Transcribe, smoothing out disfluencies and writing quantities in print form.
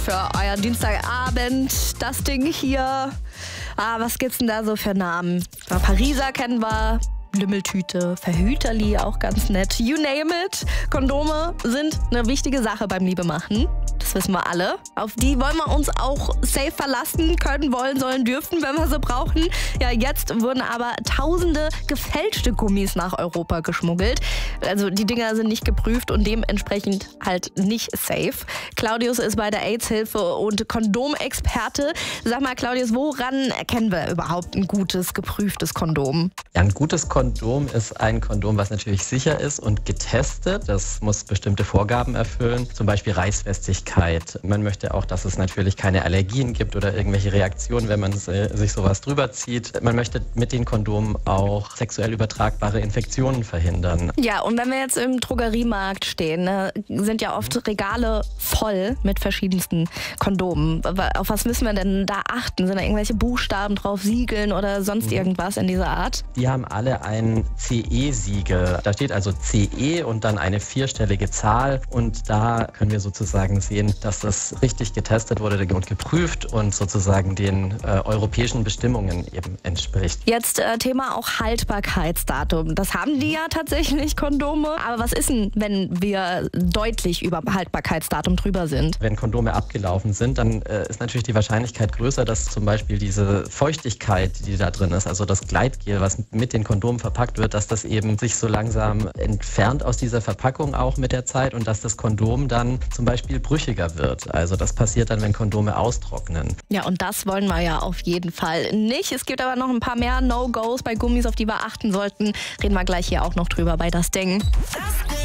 Für euren Dienstagabend das Ding hier. Was gibt's denn da so für Namen? Pariser kennen wir. Lümmeltüte, Verhüterli, auch ganz nett. You name it. Kondome sind eine wichtige Sache beim Liebemachen. Das wissen wir alle. Auf die wollen wir uns auch safe verlassen können, wollen, sollen, dürfen, wenn wir sie brauchen. Ja, jetzt wurden aber tausende gefälschte Gummis nach Europa geschmuggelt. Also die Dinger sind nicht geprüft und dementsprechend halt nicht safe. Claudius ist bei der AIDS-Hilfe und Kondomexperte. Sag mal, Claudius, woran erkennen wir überhaupt ein gutes, geprüftes Kondom? Ja, ein gutes Kondom ist ein Kondom, was natürlich sicher ist und getestet. Das muss bestimmte Vorgaben erfüllen, zum Beispiel Reißfestigkeit. Man möchte auch, dass es natürlich keine Allergien gibt oder irgendwelche Reaktionen, wenn man sich sowas drüber zieht. Man möchte mit den Kondomen auch sexuell übertragbare Infektionen verhindern. Ja, und wenn wir jetzt im Drogeriemarkt stehen, sind ja oft Regale voll mit verschiedensten Kondomen. Auf was müssen wir denn da achten? Sind da irgendwelche Buchstaben drauf, Siegeln oder sonst irgendwas in dieser Art? Die haben alle ein CE-Siegel. Da steht also CE und dann eine 4-stellige Zahl. Und da können wir sozusagen sehen, dass das richtig getestet wurde und geprüft und sozusagen den europäischen Bestimmungen eben entspricht. Jetzt Thema auch Haltbarkeitsdatum. Das haben die ja tatsächlich, Kondome. Aber was ist denn, wenn wir deutlich über Haltbarkeitsdatum drüber sind? Wenn Kondome abgelaufen sind, dann ist natürlich die Wahrscheinlichkeit größer, dass zum Beispiel diese Feuchtigkeit, die da drin ist, also das Gleitgel, was mit den Kondomen verpackt wird, dass das eben sich so langsam entfernt aus dieser Verpackung auch mit der Zeit und dass das Kondom dann zum Beispiel brüchiger wird. Also das passiert dann, wenn Kondome austrocknen. Ja, und das wollen wir ja auf jeden Fall nicht. Es gibt aber noch ein paar mehr No-Gos bei Gummis, auf die wir achten sollten. Reden wir gleich hier auch noch drüber bei Das Ding.